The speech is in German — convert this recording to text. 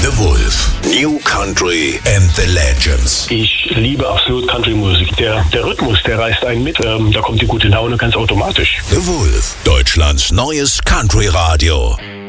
The Wolf. New Country and the Legends. Ich liebe absolut Country-Musik. Der Rhythmus, der reißt einen mit. Da kommt die gute Laune ganz automatisch. The Wolf. Deutschlands neues Country-Radio.